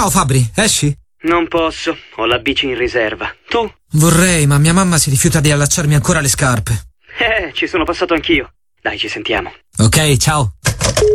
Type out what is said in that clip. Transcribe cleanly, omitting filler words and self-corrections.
Ciao Fabri, esci? Non posso, ho la bici in riserva. Tu? Vorrei, ma mia mamma si rifiuta di allacciarmi ancora le scarpe. Ci sono passato anch'io. Dai, ci sentiamo. Ok, ciao.